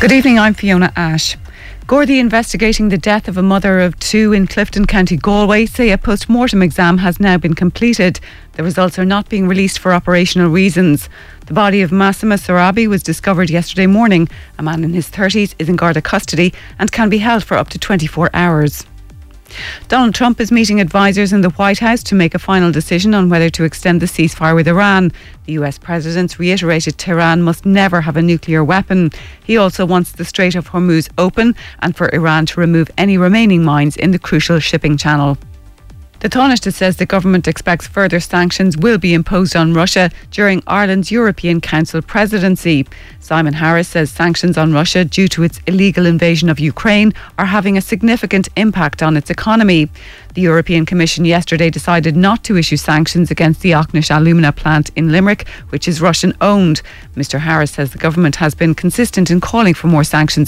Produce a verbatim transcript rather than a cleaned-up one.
Good evening, I'm Fiona Ash. Gardaí investigating the death of a mother of two in Clifton, County Galway, say a post-mortem exam has now been completed. The results are not being released for operational reasons. The body of Massima Sorabi was discovered yesterday morning. A man in his thirties is in Garda custody and can be held for up to twenty-four hours. Donald Trump is meeting advisors in the White House to make a final decision on whether to extend the ceasefire with Iran. The U S President reiterated Tehran must never have a nuclear weapon. He also wants the Strait of Hormuz open and for Iran to remove any remaining mines in the crucial shipping channel. The Taoiseach says the government expects further sanctions will be imposed on Russia during Ireland's European Council presidency. Simon Harris says sanctions on Russia due to its illegal invasion of Ukraine are having a significant impact on its economy. The European Commission yesterday decided not to issue sanctions against the Auchnish alumina plant in Limerick, which is Russian-owned. Mr Harris says the government has been consistent in calling for more sanctions